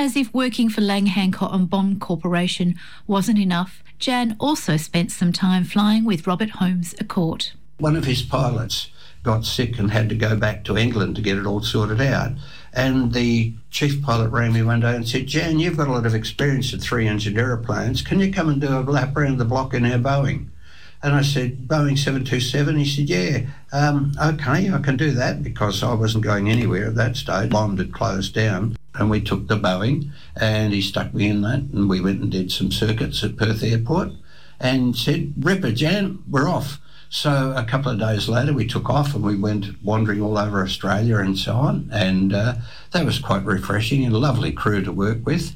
As if working for Lang Hancock and Bond Corporation wasn't enough, Jan also spent some time flying with Robert Holmes à Court. One of his pilots got sick and had to go back to England to get it all sorted out. And the chief pilot rang me one day and said, Jan, you've got a lot of experience at 3-engine aeroplanes. Can you come and do a lap around the block in our Boeing? And I said, Boeing 727? He said, yeah, okay, I can do that, because I wasn't going anywhere at that stage. Bond had closed down, and we took the Boeing, and he stuck me in that, and we went and did some circuits at Perth Airport and said, Ripper, Jan, we're off. So a couple of days later we took off and we went wandering all over Australia and so on, and that was quite refreshing and a lovely crew to work with.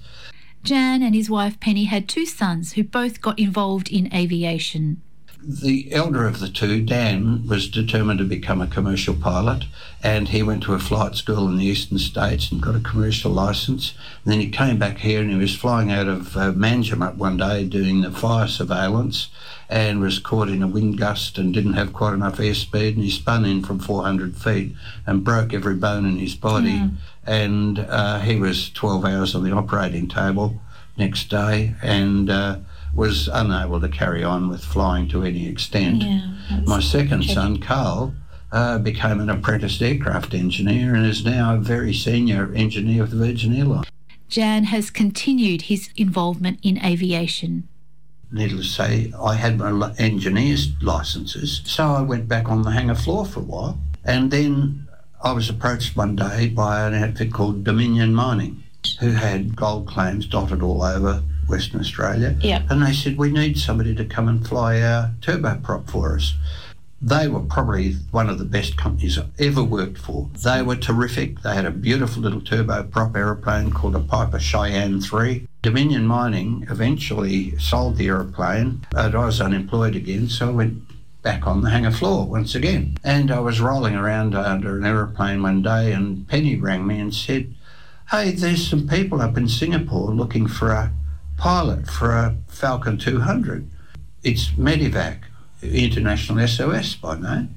Jan and his wife Penny had 2 sons who both got involved in aviation. The elder of the 2, Dan, was determined to become a commercial pilot, and he went to a flight school in the eastern states and got a commercial licence. And then he came back here and he was flying out of Manjimup one day doing the fire surveillance, and was caught in a wind gust and didn't have quite enough airspeed, and he spun in from 400 feet and broke every bone in his body. And he was 12 hours on the operating table next day, and was unable to carry on with flying to any extent. My second son, Carl, became an apprentice aircraft engineer and is now a very senior engineer of the Virgin Airlines. Jan has continued his involvement in aviation. Needless to say, I had my engineer's licences, so I went back on the hangar floor for a while, and then I was approached one day by an outfit called Dominion Mining, who had gold claims dotted all over Western Australia. And they said, we need somebody to come and fly our turboprop for us. They were probably one of the best companies I've ever worked for. They were terrific. They had a beautiful little turboprop aeroplane called a Piper Cheyenne 3. Dominion Mining eventually sold the aeroplane, and I was unemployed again, so I went back on the hangar floor once again. And I was rolling around under an aeroplane one day, and Penny rang me and said, hey, there's some people up in Singapore looking for a pilot for a Falcon 200. It's Medivac, International SOS by name.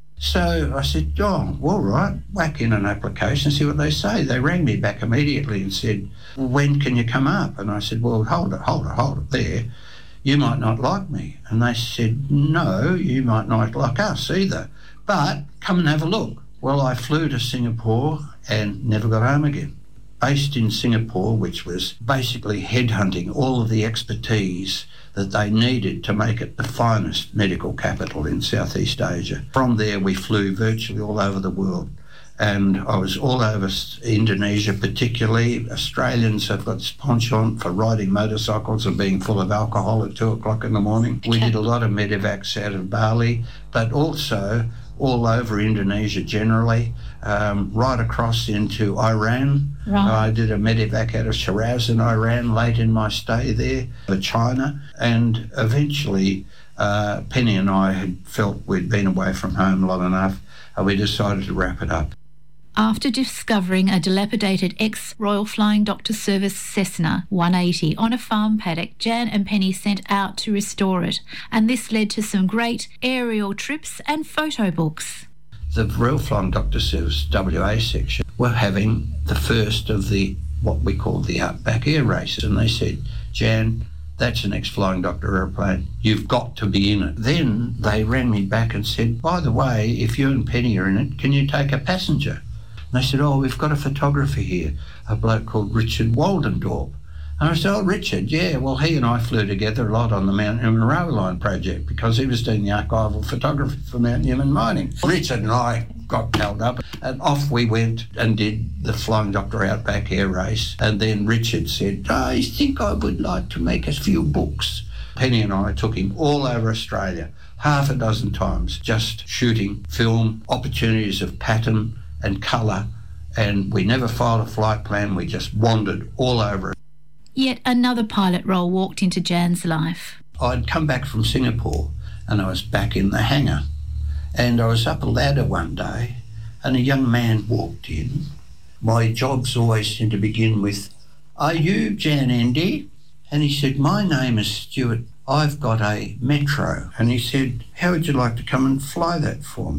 So I said, oh, all right, whack in an application, see what they say. They rang me back immediately and said, well, when can you come up? And I said, well, hold it there. You might not like me. And they said, no, you might not like us either, but come and have a look. Well, I flew to Singapore and never got home again. Based in Singapore, which was basically headhunting all of the expertise that they needed to make it the finest medical capital in Southeast Asia. From there, we flew virtually all over the world. And I was all over Indonesia, particularly. Australians have got this penchant for riding motorcycles and being full of alcohol at 2 o'clock in the morning. We did a lot of medevacs out of Bali, but also all over Indonesia generally, right across into Iran. I did a medevac out of Shiraz in Iran late in my stay there, for China, and eventually Penny and I had felt we'd been away from home long enough, and we decided to wrap it up. After discovering a dilapidated ex-Royal Flying Doctor Service Cessna 180 on a farm paddock, Jan and Penny set out to restore it, and this led to some great aerial trips and photo books. The Royal Flying Doctor Service WA section were having the first of the what we called the Outback Air Races, and they said, Jan, that's an ex-Flying Doctor aeroplane. You've got to be in it. Then they rang me back and said, by the way, if you and Penny are in it, can you take a passenger? And they said, oh, we've got a photographer here, a bloke called Richard Waldendorp. And I said, oh, Richard, yeah, well, he and I flew together a lot on the Mount Newman Railway Line project because he was doing the archival photography for Mount Newman Mining. Richard and I got held up, and off we went and did the Flying Doctor Outback Air Race. And then Richard said, I think I would like to make a few books. Penny and I took him all over Australia, 6 times, just shooting film, opportunities of pattern and colour, and we never filed a flight plan, we just wandered all over it. Yet another pilot role walked into Jan's life. I'd come back from Singapore and I was back in the hangar, and I was up a ladder one day and a young man walked in. My jobs always seem to begin with, are you Jan Endy? And he said, my name is Stuart, I've got a Metro. And he said, how would you like to come and fly that for me?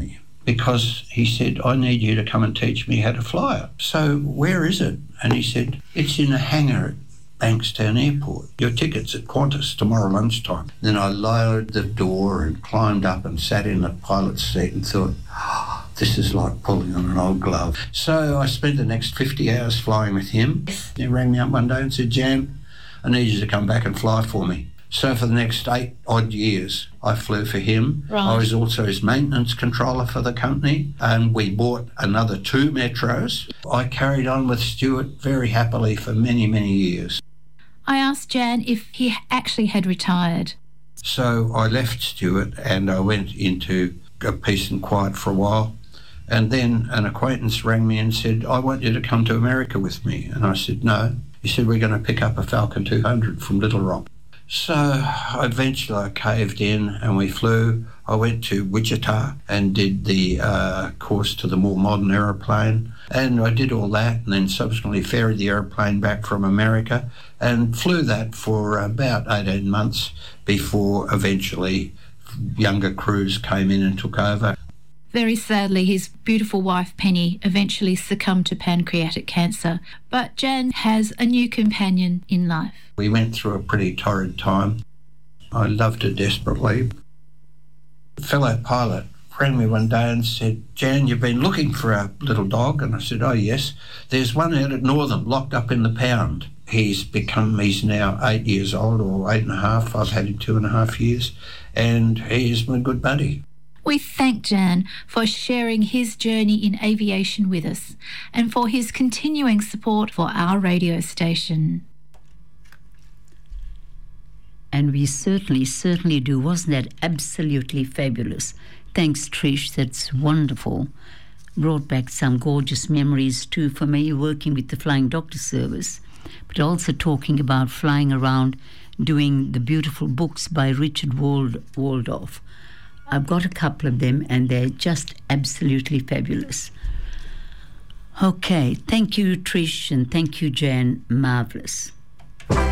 because he said, I need you to come and teach me how to fly it. So where is it? And he said, it's in a hangar at Bankstown Airport. Your ticket's at Qantas tomorrow lunchtime. Then I lowered the door and climbed up and sat in the pilot's seat and thought, this is like pulling on an old glove. So I spent the next 50 hours flying with him. He rang me up one day and said, Jan, I need you to come back and fly for me. So for the next 8 odd years, I flew for him. Right. I was also his maintenance controller for the company, and we bought another 2 Metros. I carried on with Stuart very happily for many, many years. I asked Jan if he actually had retired. So I left Stuart and I went into peace and quiet for a while. And then an acquaintance rang me and said, I want you to come to America with me. And I said, no. He said, we're going to pick up a Falcon 200 from Little Rock. So eventually I caved in and we flew. I went to Wichita and did the course to the more modern aeroplane. And I did all that and then subsequently ferried the aeroplane back from America and flew that for about 18 months before eventually younger crews came in and took over. Very sadly, his beautiful wife, Penny, eventually succumbed to pancreatic cancer. But Jan has a new companion in life. We went through a pretty torrid time. I loved her desperately. A fellow pilot rang me one day and said, Jan, you've been looking for a little dog? And I said, oh, yes. There's one out at Northern, locked up in the pound. He's now 8 years old, or 8.5. I've had him 2.5 years. And he's my good buddy. We thank Jan for sharing his journey in aviation with us and for his continuing support for our radio station. And we certainly do. Wasn't that absolutely fabulous? Thanks, Trish. That's wonderful. Brought back some gorgeous memories too for me, working with the Flying Doctor Service, but also talking about flying around, doing the beautiful books by Richard Waldorf. I've got a couple of them and they're just absolutely fabulous. Okay, thank you, Trish, and thank you, Jan. Marvellous.